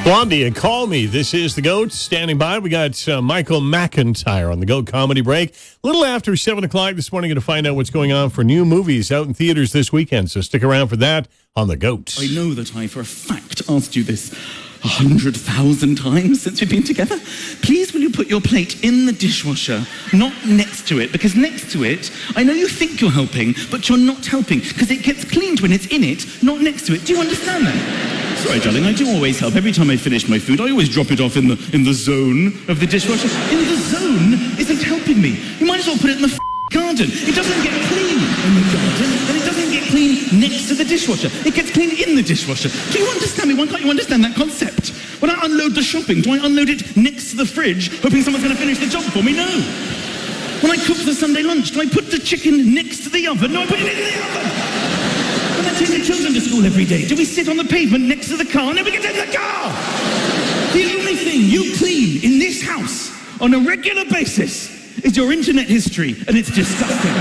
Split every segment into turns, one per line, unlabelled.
Blondie and Call Me. This is The GOAT standing by. We got Michael McIntyre on The GOAT comedy break. A little after 7 o'clock this morning, going to find out what's going on for new movies out in theaters this weekend. So stick around for that on The GOAT.
I know that I, for a fact, asked you this 100,000 times since we've been together. Please will you put your plate in the dishwasher, not next to it, because next to it, I know you think you're helping, but you're not helping, because it gets cleaned when it's in it, not next to it. Do you understand that? Sorry, darling, I do always help. Every time I finish my food, I always drop it off in the zone of the dishwasher. In the zone isn't helping me. You might as well put it in the garden. It doesn't get clean in the garden, and it doesn't get clean next to the dishwasher. It gets clean in the dishwasher. Do you understand me? Why can't you understand that concept? When I unload the shopping, do I unload it next to the fridge, hoping someone's going to finish the job for me? No. When I cook the Sunday lunch, do I put the chicken next to the oven? No, I put it in the oven. When I take the children to school every day, do we sit on the pavement next to the car? No, we get in the car. The only thing you clean in this house on a regular basis is your internet history, and it's disgusting.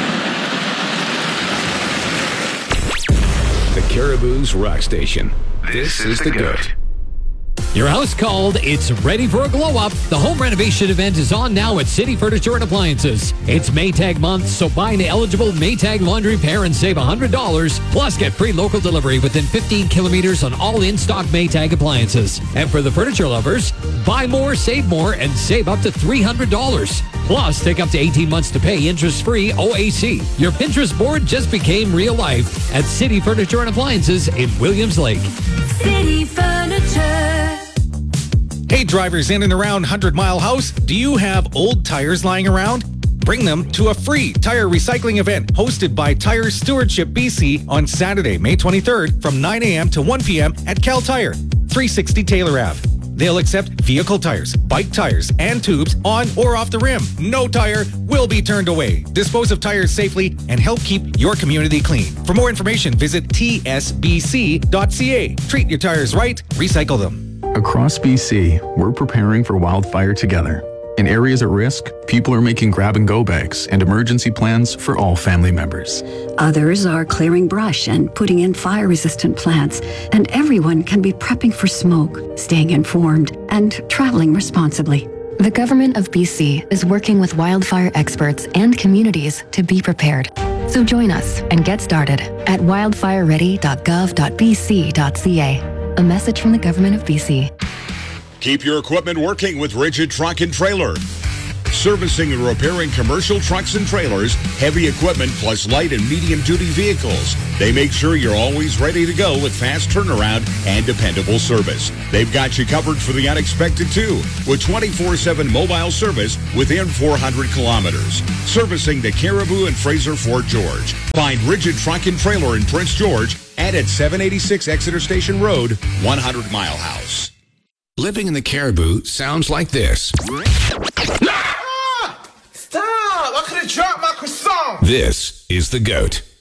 The Caribou's Rock Station. This is The GOAT.
Your house called, it's ready for a glow-up. The home renovation event is on now at City Furniture and Appliances. It's Maytag month, so buy an eligible Maytag laundry pair and save $100. Plus, get free local delivery within 15 kilometers on all in-stock Maytag appliances. And for the furniture lovers, buy more, and save up to $300. Plus, take up to 18 months to pay interest-free OAC. Your Pinterest board just became real life at City Furniture and Appliances in Williams Lake.
City Furniture.
Hey, drivers in and around 100 Mile House, do you have old tires lying around? Bring them to a free tire recycling event hosted by Tire Stewardship BC on Saturday, May 23rd from 9 a.m. to 1 p.m. at Cal Tire, 360 Taylor Ave. They'll accept vehicle tires, bike tires, and tubes on or off the rim. No tire will be turned away. Dispose of tires safely and help keep your community clean. For more information, visit tsbc.ca. Treat your tires right, recycle them.
Across BC, we're preparing for wildfire together. In areas at risk, people are making grab-and-go bags and emergency plans for all family members.
Others are clearing brush and putting in fire-resistant plants. And everyone can be prepping for smoke, staying informed, and traveling responsibly.
The Government of BC is working with wildfire experts and communities to be prepared. So join us and get started at wildfireready.gov.bc.ca. A message from the Government of BC.
Keep your equipment working with Rigid Truck and Trailer. Servicing and repairing commercial trucks and trailers, heavy equipment, plus light and medium-duty vehicles. They make sure you're always ready to go with fast turnaround and dependable service. They've got you covered for the unexpected, too, with 24/7 mobile service within 400 kilometers. Servicing the Caribou and Fraser Fort George. Find Rigid Truck and Trailer in Prince George and at 786 Exeter Station Road, 100 Mile House.
Living in the Caribou sounds like this.
Stop! I could have dropped my croissant.
This is The GOAT.